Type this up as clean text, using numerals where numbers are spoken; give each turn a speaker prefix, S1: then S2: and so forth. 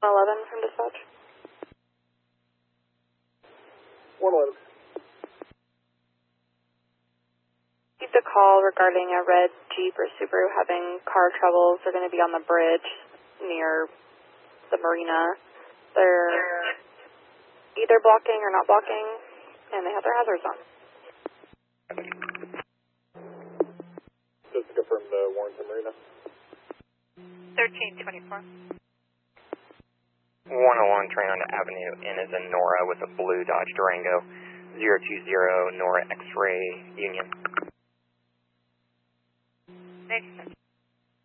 S1: 11 from dispatch.
S2: 111.
S1: Received a call regarding a red Jeep or Subaru having car troubles. They're going to be on the bridge near the marina. They're either blocking or not blocking, and they have their hazards on.
S2: Just to confirm the Warrington Marina.
S3: 1324.
S4: 101 Trenton Avenue, N is in Nora with a blue Dodge Durango, 020 Nora X-Ray Union.
S3: 96.